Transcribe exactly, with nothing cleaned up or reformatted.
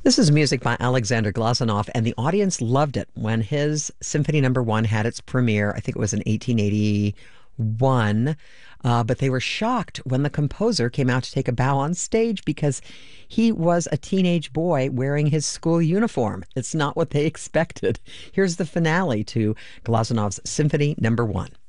This is music by Alexander Glazunov, and the audience loved it when his Symphony Number One had its premiere. I think it was in eighteen eighty-one, uh, but they were shocked when the composer came out to take a bow on stage because he was a teenage boy wearing his school uniform. It's not what they expected. Here's the finale to Glazunov's Symphony Number One.